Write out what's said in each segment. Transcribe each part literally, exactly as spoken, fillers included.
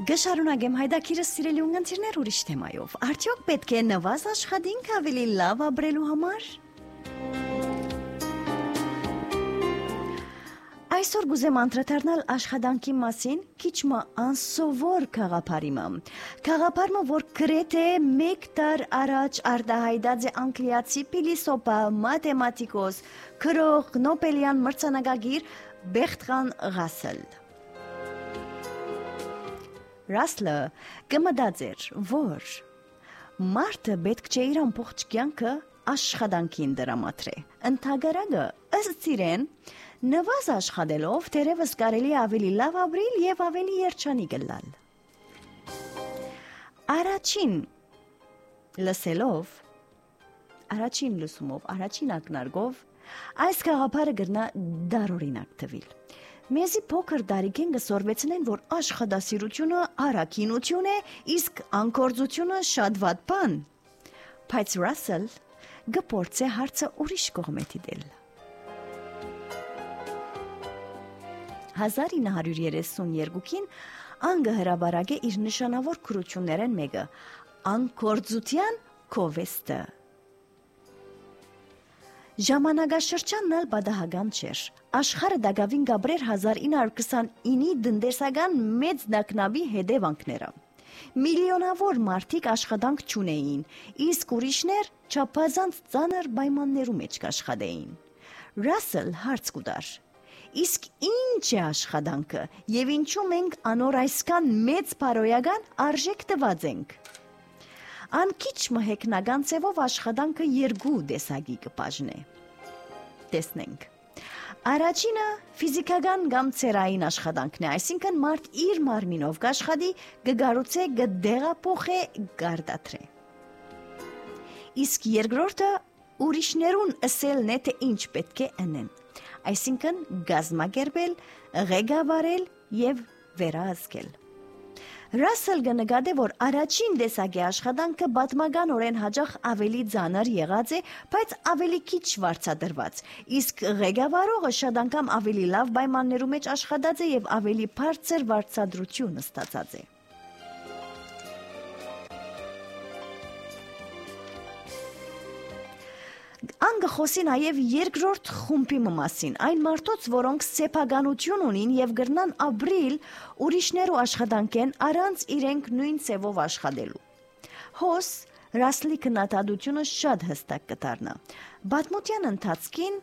Գշարունակեմ հայդակիրս սիրելի ունգընտիրներ ուրիշ թեմայով։ Արդյոք պետք է նվազ աշխատինք ավելի լավ ապրելու համար։ Այսօր գուզեմ անդրադառնալ աշխատանքի մասին քիչ մը անսովոր գաղափարիմը։ Գաղափարը, որ գրեթե մեկ տար առաջ արտահայտած է անգլիացի փիլիսոփա, մաթեմատիկոս, քրող, նոբելյան մրցանակակիր Բերտրան Ռասել։ Ռասլը կմտածեր, որ մարդը պետք չէ իր ամբողջ կյանքը աշխատանքին դրամատրե։ Ընդհակառակը, ըստ իրեն, նվազ աշխատելով թերևս կարելի է ավելի լավ ապրել եւ ավելի երջանիկ լինել։ Առաջին լսելով, առաջին լսումով, առաջին ակնարկով այս գաղափարը գրնա դարօրինակ թվիլ։ Մեզի փոքր դարիքեն գսորվեցնեն, որ աշխատասիրությունը առաքինություն է, իսկ անկործությունը շատ վատ բան։ Բայց Ռասել գփորձե հարցը ուրիշ կողմէ դիտել։ հազար ինը հարյուր երեսունյոթին անգը հրաբարակ է իր նշանավոր քրություններեն մեկը՝ անկործության քովեստը։ Ժամանակաշրջանն ալ բադահական չէր։ Աշխարհը դակավին գաբրեր հազար ինը հարյուր քսանինի դնդեսական մեծ նակնավի հետևանքները։ Միլիոնավոր մարդիկ աշխատանք չունեին, իսկ ուրիշներ չափազանց ծանր պայմաններում մեջ կաշխատեին։ Ռասել հարց կուտար. Իսկ ինչ է աշխատանքը եւ ինչու մենք անոր այսքան մեծ բարոյական արժեք տված ենք։ Անկիչ մհեկնական ծևով աշխատանքը երկու տեսակի կբաժնե։ Տեսնենք։ Առաջինը ֆիզիկական կամ ցերային աշխատանքն է, այսինքն մարդ իր մարմինով կաշխատի, կգառուցե, կդեղափոխե, կարտադրե։ Իսկ երկրորդը ուրիշներուն ըսելն է, թե ինչ պետք է անեն, այսինքն գազմագերբել, ղեկավարել եւ վերահսկել։ Ռասել կնկատե, որ առաջին տեսակի աշխատանքը պատմականորեն հաճախ ավելի ծանր եղած է, բայց ավելի քիչ վարձատրված, իսկ ղեկավարողը շատ անգամ ավելի լավ պայմաններում մեջ աշխատած է եւ ավելի բարձր վարձատրություն ստացած է։ Անգը խոսի նաև երկրորդ խումբի մասին, այն մարդոց, որոնք սեփականություն ունին եւ գրնան ապրիլ ուրիշներու աշխատանքեն առանց իրենք նույն ծևով աշխատելու։ Հոս Ռասլի քննադատությունը շատ հստակ կդառնա։ Պատմության ընթացքին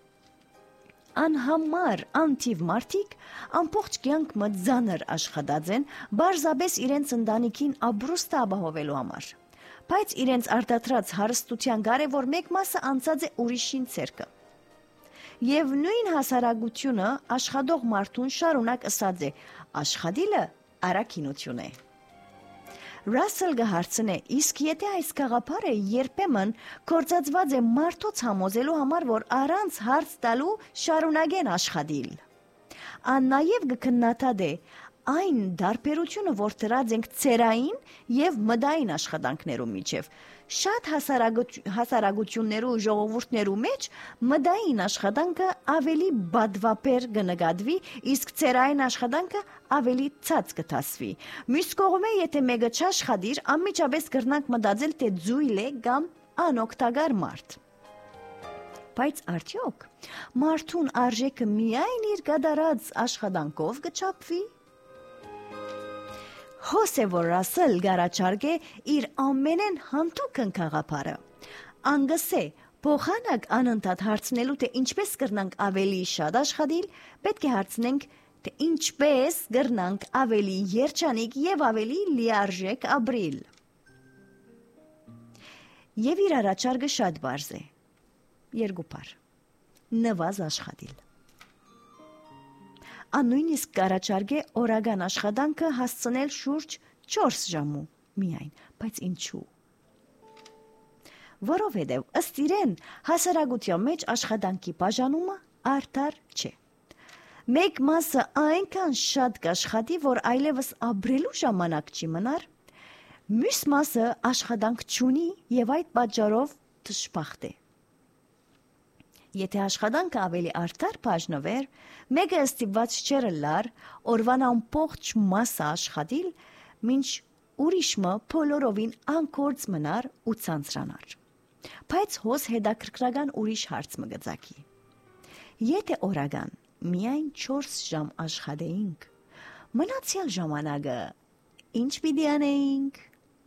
անհամար անթիվ մարդիկ ամբողջ կյանք մը ծանր աշխատած են, բարձրապես իրենց ընտանիքին ապրուստը ապահովելու համար։ Բայց իրենց արտադրած հարստության կարևոր մեկ մասը անցած է ուրիշին ցերկը։ Եվ նույն հասարակությունը աշխատող մարդուն շարունակ ըսած է. աշխատիլը առաքինություն է։ Ռասել կհարցնե, իսկ եթե այս գաղափարը երբեմն կործածված է մարդոց համոզելու համար, որ առանց հարց տալու շարունակեն աշխատիլ։ Ան նաև կքննադատե այն դարբերությունը, որ դրած ենք ցերային եւ մդային աշխատանքներում միջև։ Շատ հասարակություններու ժողովուրդներու մեջ մդային աշխատանքը ավելի բադվապեր կնկատվի, իսկ ցերային աշխատանքը ավելի ցած կտասվի։ Մյուս կողմը, եթե մեկը չաշխատիր, անմիջապես կրնանք մտածել, թե ձույլ է կամ անօգտակար մարդ։ Բայց արդյոք մարդուն արժեքը միայն իր կատարած աշխատանքով կչափվի։ Հոս է, որ Ռասել գարաչարգե իր ամենեն հանդուկն գաղափարը։ Անգսե փոխանակ անընդհատ հարցնելու, թե ինչպես կրնանք ավելի շատ աշխատիլ, պետք է հարցնենք, թե ինչպես կրնանք ավելի երջանիկ եւ ավելի լիարժեք ապրիլ։ Եվ իր առաջարկը շատ բարձ է։ Երկու բառ. նվազ աշխատիլ։ Ան նույնիսկ կառաջարկե օրական աշխատանքը հասցնել շուրջ չորս ժամու միայն, բայց ինչու։ Որովհետև ըստ իրեն հասարակության մեջ աշխատանքի բաժանումը արդար չէ։ Մեկ մասը այնքան շատ կաշխատի, որ այլևս ապրելու ժամանակ չի մնար, մյուս մասը աշխատանք չունի եւ այդ պատճառով դժբախտ է։ Եթե աշխատանքը ավելի արդար բաժնվեր, մեկը ստիպված չէր լար օրվան ամբողջ մասը աշխատիլ, մինչ ուրիշը բոլորովին անկորձ մնար ու ցանցրանար։ Բայց հոս հետաքրքրական ուրիշ հարց մը գծակի։ Եթե օրական միայն չորս ժամ աշխատեինք, մնացյալ ժամանակը ինչ պիտի անեինք։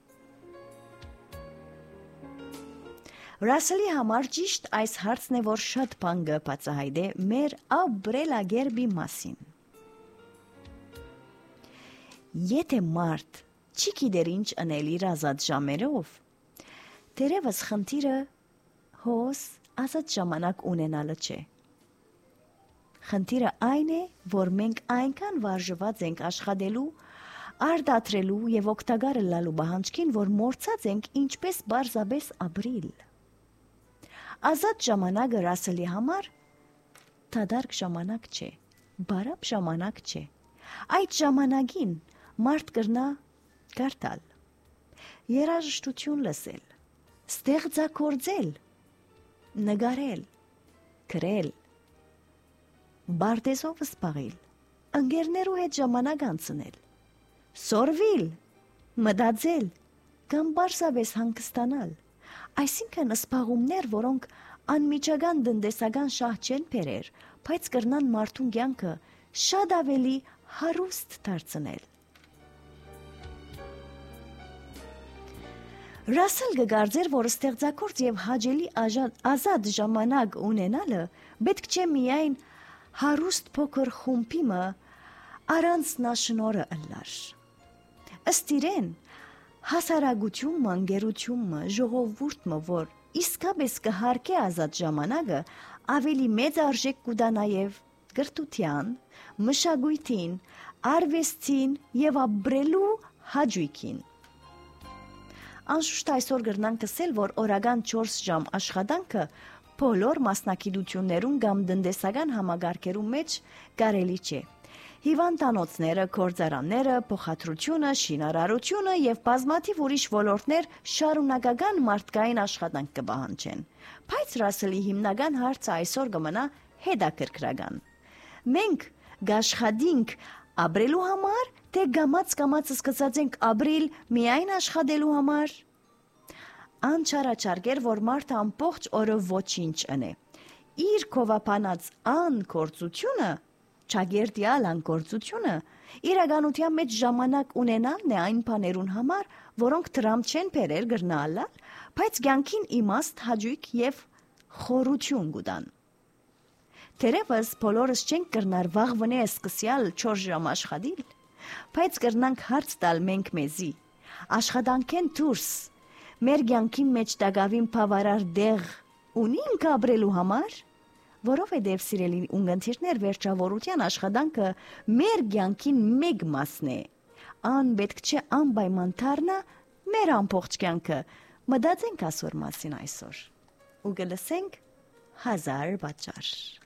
Ռասելի համար ճիշտ այս հարցն է, որ շատ բան կբացահայտե մեր ապրելակերպի մասին։ Եթե մարդ չի գիտեր ինչ անել իր ազատ ժամերով, դերևս խնդիրը հոս ազատ ժամանակ ունենալը չէ։ Խնդիրը այն է, որ մենք այնքան վարժված ենք աշխատելու, արդատրելու եւ օգտակար լալու բանջքին, որ մոռացած ենք ինչպես բարձաբես ապրիլ։ Ազատ ժամանակը Ռասելի համար դադարք ժամանակ չէ, բարապ ժամանակ չէ։ Այդ ժամանակին մարդ կրնա կարդալ, երաժշտություն լսել, ստեղծագործել, նկարել, գրել, բարտեզով սպաղել, ընկերներու հետ ժամանակ անցնել, սորվիլ, մտածել կամ պարզապես հանգստանալ։ Այսինքն սպաղումներ, որոնք անմիջական տնտեսական շահ չեն բերեր, բայց կրնան մարդուն կյանքը շատ ավելի հարուստ դարձնել։ Ռասել կգարձեր, որ ստեղծագործ եւ հաճելի ազատ ժամանակ ունենալը պետք չէ միայն հարուստ փոքր խումբիմը առանց նաշնորը ըլլար։ Ըստ իրեն, հասարակությունը, ընկերությունը, ժողովուրդը, որ իսկապես կհարկե ազատ ժամանակը, ավելի մեծ արժեք կուտա նաև կրթության, մշակույթին, արվեստին եւ ապրելու հաճույքին։ Անշուշտ այսօր կրնանք ասել, որ օրական չորս ժամ աշխատանքը բոլոր մասնագիտություններում կամ տնտեսական համագարկերու մեջ կարելի չէ։ Հիվանդանոցները, գործարանները, փոխադրությունը, շինարարությունը եւ բազմաթիվ ուրիշ ոլորտներ շարունակական մարդկային աշխատանք կպահանջեն։ Բայց Ռասելի հիմնական հարցը այսօր կմնա հետաքրքրական։ Մենք գաշխատինք ապրելու համար, թե գամած-գամած սկսած ենք ապրիլ միայն աշխատելու համար։ Անչարաչարգեր, որ մարդը ամբողջ օրը ոչինչ անե։ Իր կովապանած անկործությունը Չագերտյալ անկործությունը իրականության մեջ ժամանակ ունենալն է այն բաներուն համար, որոնք դրամ չեն բերեր գրնալալ, բայց կյանքին իմաստ, հաճույք եւ խորություն կուտան։ Թերևս բոլորս չենք կրնար վաղվնե սկսյալ չորս ժամ աշխատիլ, բայց կրնանք հարց տալ մենք մեզի, աշխատանքեն դուրս, մեր կյանքին մեջ դակավին բավարար դեղ ունինք ապրելու համար։ Որովհետև սիրելի ունգընթիրներ, վերջավորության աշխատանքը մեր կյանքին մեկ մասն է։ Ան պետք չէ անպայման դառնա մեր ամբողջ կյանքը։ Մտածենք այսօր մասին այսօր։ Ու կլսենք հազար պատճառ։